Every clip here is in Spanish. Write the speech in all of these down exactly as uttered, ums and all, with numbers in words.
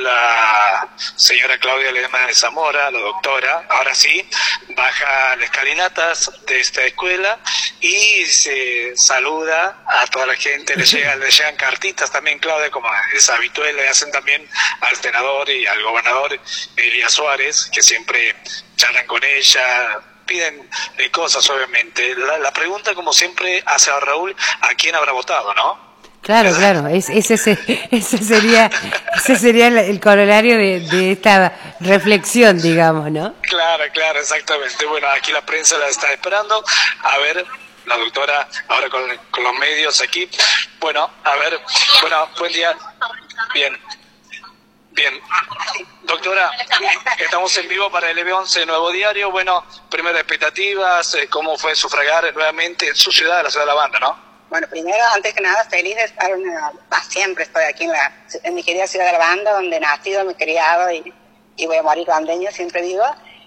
la señora Claudia Ledesma de Zamora, la doctora, ahora sí, baja las escalinatas de esta escuela y se saluda a toda la gente, le llegan, le llegan cartitas también, Claudia, como es habitual, le hacen también al senador y al gobernador Elías Suárez, que siempre charlan con ella, piden eh, cosas, obviamente. La, la pregunta, como siempre, hace a Raúl, ¿a quién habrá votado, no? Claro, ¿verdad? Claro, es, ese, ese sería ese sería el, el corolario de, de esta reflexión, digamos, ¿no? Claro, claro, exactamente. Bueno, aquí la prensa la está esperando. A ver, la doctora, ahora con, con los medios aquí. Bueno, a ver, bueno, buen día. Bien. Bien, doctora, estamos en vivo para el E B once Nuevo Diario. Bueno, primeras expectativas, ¿cómo fue sufragar nuevamente en su ciudad, la ciudad de La Banda, no? Bueno, primero, antes que nada, feliz de estar, una, ah, siempre estoy aquí en, la, en mi querida ciudad de La Banda, donde he nacido, me he criado y, y voy a morir bandeña, siempre digo.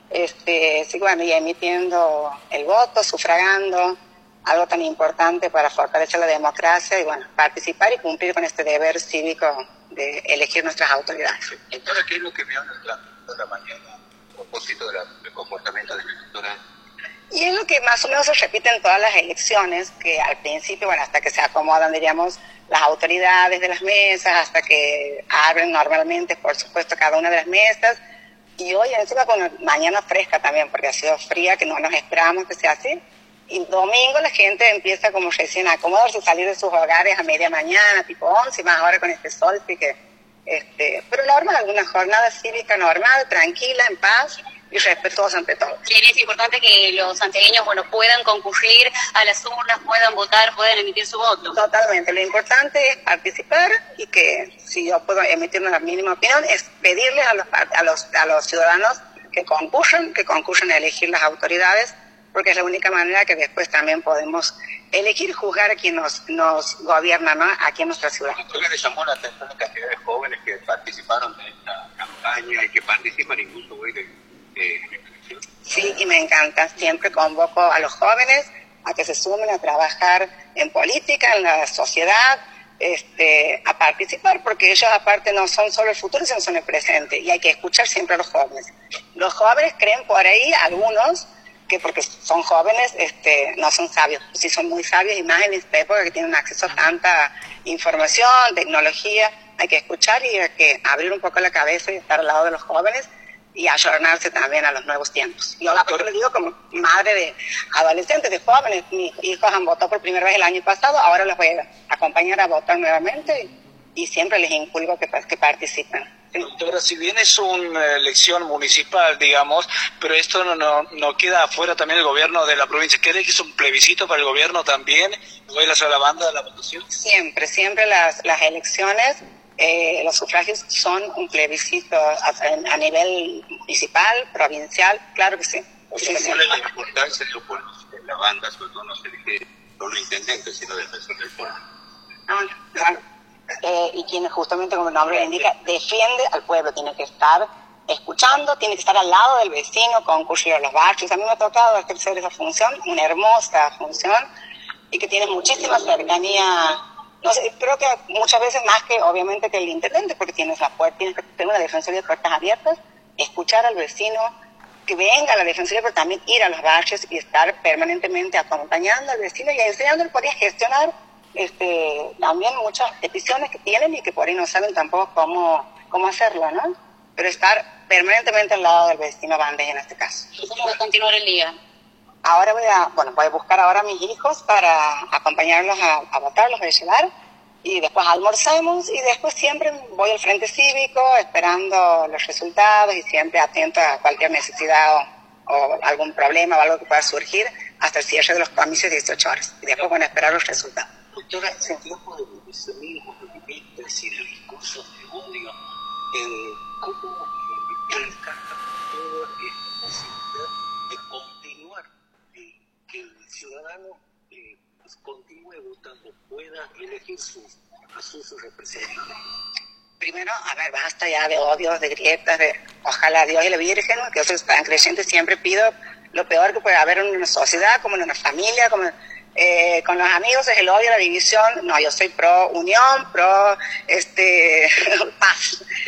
Este, sí, bueno, y emitiendo el voto, sufragando, algo tan importante para fortalecer la democracia y, bueno, participar y cumplir con este deber cívico de elegir nuestras autoridades. Doctora, ¿qué es lo que vio en la, la mañana a propósito de la, del comportamiento de la electora? Y es lo que más o menos se repite en todas las elecciones, que al principio, bueno, hasta que se acomodan, diríamos, las autoridades de las mesas, hasta que abren normalmente, por supuesto, cada una de las mesas. Y hoy encima con una mañana fresca también, porque ha sido fría, que no nos esperábamos que sea así. Y domingo la gente empieza como recién a acomodarse, salir de sus hogares a media mañana, tipo once, más ahora con este sol, así que, este, pero normal, una jornada cívica normal, tranquila, en paz y respetuosa ante todo. Sí, es importante que los santiagueños, bueno, puedan concurrir a las urnas, puedan votar, puedan emitir su voto. Totalmente, lo importante es participar y que, si yo puedo emitir una mínima opinión, es pedirles a los, a los, a los ciudadanos que concurran, que concurran a elegir las autoridades, porque es la única manera que después también podemos elegir, juzgar a quien nos, nos gobierna, ¿no?, aquí en nuestra ciudad. ¿Qué le llamó la atención la cantidad de jóvenes que participaron en esta campaña y que participan incluso hoy de, de, en esta elección? Sí, y me encanta. Siempre convoco a los jóvenes a que se sumen a trabajar en política, en la sociedad, este, a participar, porque ellos aparte no son solo el futuro, sino son el presente, y hay que escuchar siempre a los jóvenes. Los jóvenes creen por ahí, algunos, que porque son jóvenes este, no son sabios, sí son muy sabios, y más en esta época que tienen acceso a tanta información, tecnología, hay que escuchar y hay que abrir un poco la cabeza y estar al lado de los jóvenes y ayornarse también a los nuevos tiempos. Yo la le digo como madre de adolescentes, de jóvenes, mis hijos han votado por primera vez el año pasado, ahora los voy a acompañar a votar nuevamente y, y siempre les inculco que, que participen. Doctora, si bien es una elección municipal, digamos, pero esto no, no, no queda afuera también el gobierno de la provincia. ¿Cree que es un plebiscito para el gobierno también? ¿Hoy la ciudad de La Banda de la votación? Siempre, siempre las, las elecciones, eh, los sufragios son un plebiscito a, a nivel municipal, provincial, claro que sí. ¿Cuál es la importancia de los, la banda, sobre todo no se elige por los intendentes, sino del defensor del pueblo? Ah, claro. Eh, y quien justamente, como el nombre le indica, defiende al pueblo, tiene que estar escuchando, tiene que estar al lado del vecino, concurrir a los barrios. A mí me ha tocado ejercer esa función, una hermosa función, y que tiene muchísima cercanía, no sé, creo que muchas veces más que obviamente que el intendente, porque tienes la puerta, tienes que tener una defensoría de puertas abiertas, escuchar al vecino, que venga a la defensoría, pero también ir a los barrios y estar permanentemente acompañando al vecino y enseñándole por ahí a gestionar Este, también muchas peticiones que tienen y que por ahí no saben tampoco cómo, cómo hacerlo, ¿no? Pero estar permanentemente al lado del vecino bandeja en este caso. ¿Cómo va a continuar el día? Ahora voy a, bueno, voy a buscar ahora a mis hijos para acompañarlos a, a votar, los voy a llevar, y después almorzamos y después siempre voy al frente cívico esperando los resultados y siempre atento a cualquier necesidad o, o algún problema o algo que pueda surgir hasta el cierre de los comicios de dieciocho horas. Y después, bueno, esperar los resultados. Doctora, ese tiempo de pesimismo, optimismo, es decir, el discurso de odio, eh, ¿cómo descarta toda esta posibilidad de continuar, de que el ciudadano eh, pues, continúe votando, pueda elegir sus, a sus representantes? Primero, a ver, basta ya de odios, de grietas, de ojalá Dios y la Virgen, que yo soy tan creyente, siempre pido lo peor que puede haber en una sociedad, como en una familia, como Eh, con los amigos es el odio, la división. No, yo soy pro unión, pro este paz.